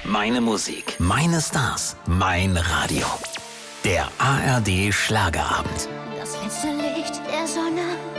Meine Musik, meine Stars, mein Radio. Der ARD Schlagerabend. Das letzte Licht der Sonne